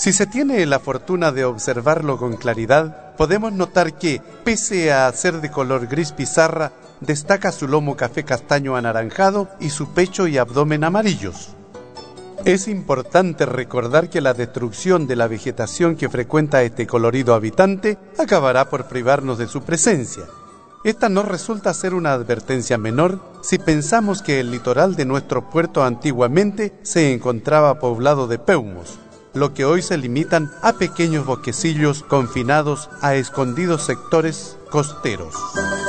Si se tiene la fortuna de observarlo con claridad, podemos notar que, pese a ser de color gris pizarra, destaca su lomo café castaño anaranjado y su pecho y abdomen amarillos. Es importante recordar que la destrucción de la vegetación que frecuenta este colorido habitante acabará por privarnos de su presencia. Esta no resulta ser una advertencia menor si pensamos que el litoral de nuestro puerto antiguamente se encontraba poblado de peumos, lo que hoy se limitan a pequeños bosquecillos confinados a escondidos sectores costeros.